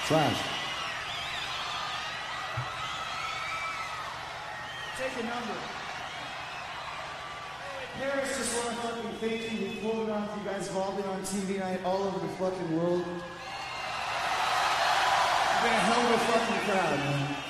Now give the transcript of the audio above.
Trash. Take a number. Paris just want to fucking thank you. We pulled it off. You guys have all been on TV night all over the fucking world. You've been a hell of a fucking crowd, man.